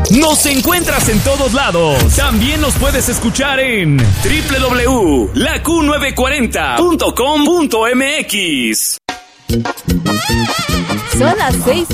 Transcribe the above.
Nos encuentras en todos lados. También nos puedes escuchar en www.laQ940.com.mx. Son las 6